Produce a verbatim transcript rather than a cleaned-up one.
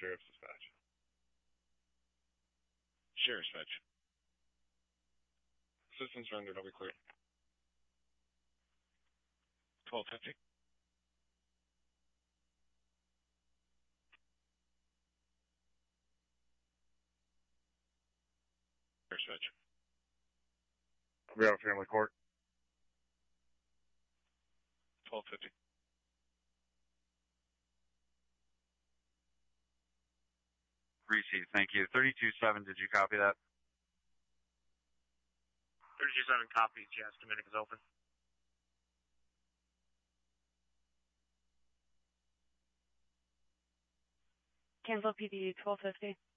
Sheriff's Dispatch. Sheriff's Dispatch. System surrendered. I'll be clear. twelve fifty. Sheriff's Dispatch. We have a family court. twelve fifty. Receive, thank you. thirty-two seven, did you copy that? thirty-two seven copies, yes. Dominic is open. Kansas P D twelve fifty.